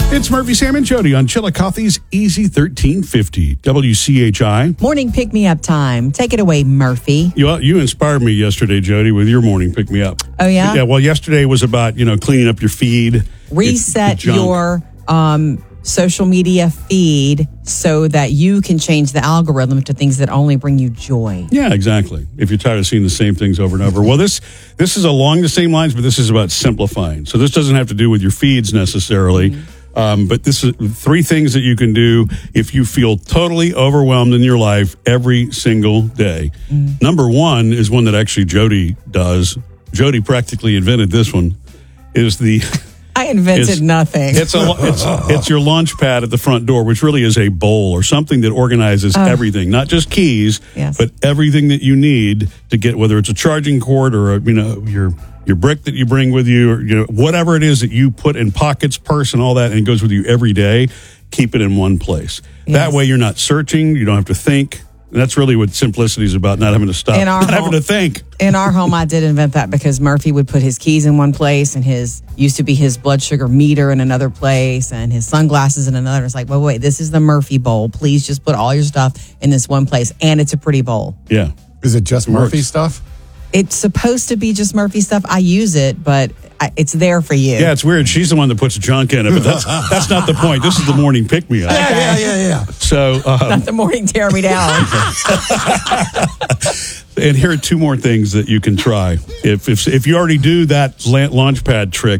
It's Murphy, Sam, and Jody on Chillicothe's Easy 1350 WCHI. Morning pick-me-up time. Take it away, Murphy. You inspired me yesterday, Jody, with your morning pick-me-up. Oh, yeah? Yeah, well, yesterday was about, cleaning up your feed. Reset your social media feed so that you can change the algorithm to things that only bring you joy. Yeah, exactly. If you're tired of seeing the same things over and over. Well, this is along the same lines, but this is about simplifying. So this doesn't have to do with your feeds necessarily. But this is 3 things that you can do if you feel totally overwhelmed in your life every single day. Number 1 is one that actually Jody does. Jody practically invented this one. I invented nothing. It's your launch pad at the front door, which really is a bowl or something that organizes everything, not just keys, but everything that you need to get, whether it's a charging cord or your brick that you bring with you, or whatever it is that you put in pockets, purse, and all that, and it goes with you every day. Keep it in one place. That way, you're not searching. You don't have to think. And that's really what simplicity is about, not having to stop, having to think. In our home, I did invent that because Murphy would put his keys in one place and used to be his blood sugar meter in another place and his sunglasses in another. It's like, wait, this is the Murphy bowl. Please just put all your stuff in this one place. And it's a pretty bowl. Yeah. Is it just Murphy stuff? It's supposed to be just Murphy stuff. I use it, but it's there for you. Yeah, it's weird. She's the one that puts junk in it, but that's not the point. This is the morning pick-me-up. Yeah. So, not the morning tear me down. And here are 2 more things that you can try. If you already do that launch pad trick,